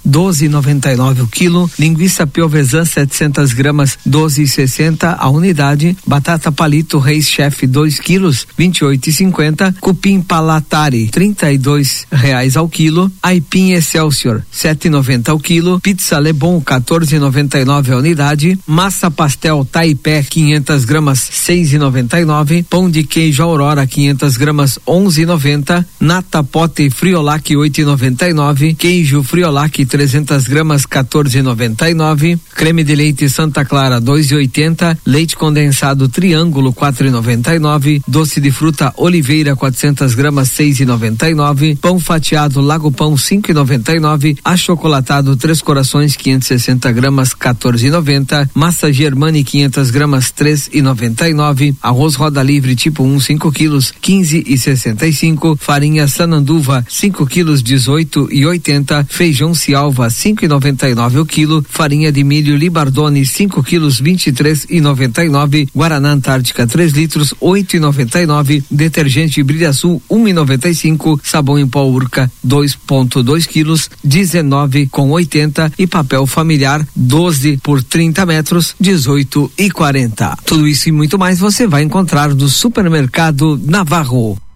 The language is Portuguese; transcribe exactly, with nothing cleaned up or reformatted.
doze e noventa e nove o quilo. Linguiça piovesan setecentas gramas, doze e sessenta a unidade. Batata palito Reis Chef dois quilos, vinte e oito e cinquenta. Cupim palatari, trinta e dois reais ao quilo. Aipim Excelsior, sete e noventa ao quilo. Pizza Lebon, quatorze e noventa e nove a unidade. Massa pastel Taipé, quinhentas gramas, seis e noventa e nove. Pão de queijo Aurora, quinhentas gramas, onze e noventa. Nata Pote Friolac, oito e noventa e nove. Queijo Friolac, trezentas gramas, quatorze e noventa e nove. Creme de leite Santa Clara, dois e oitenta. Leite condensado Triângulo, quatro e noventa e nove. Doce de fruta Oliveira, quatrocentas gramas, seis e noventa e nove. Pão fatiado Lago Pão, cinco e noventa e nove. Achocolatado Três Corações, quinhentas e sessenta gramas, quatorze e noventa. Massa Germani, quinhentas gramas, três e noventa e nove. Arroz Roda Livre tipo um, cinco quilos, quinze e sessenta e cinco. Farinha Sananduva, cinco quilos, dezoito e oitenta. Feijão Cialva, cinco e noventa e nove o quilo. Farinha de milho Libardone, cinco quilos, vinte e três e noventa e nove. Guaraná Antártica, três litros, oito e noventa e nove. Detergente Brilha Sul, um e noventa e cinco. Sabão em pó Urca, dois vírgula dois quilos, dezenove com oitenta. E papel familiar, doze por trinta metros, dezoito e quarenta. Tudo isso e muito mais você vai encontrar no Supermercado Navarro.